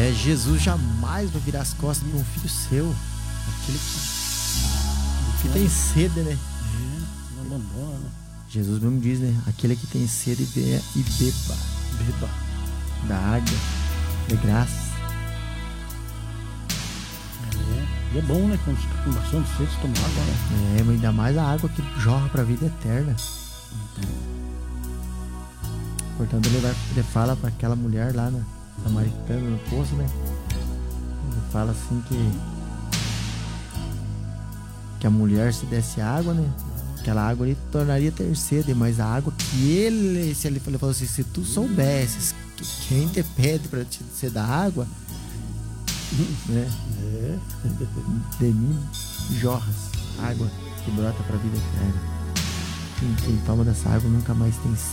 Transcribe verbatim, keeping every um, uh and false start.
É, Jesus jamais vai virar as costas para um filho seu. Aquele que, que tem sede, né? É, não abandona, né? Jesus mesmo diz, né? Aquele que tem sede e beba. Beba. Da água, de graça. É, e é bom, né? Quando você tá com bastante sede, tomar água, né? É, mas ainda mais a água que jorra para a vida eterna. Então. Portanto, ele, vai, ele fala para aquela mulher lá, né? Samaritana no poço, né? Ele fala assim que que a mulher se desse água, né? Aquela água ali tornaria ter sede, mas a água que ele, se ele falou assim, se tu soubesses que quem te pede para te ser da água, né? É. De mim jorras água que brota para a vida eterna. Quem, quem toma dessa água nunca mais tem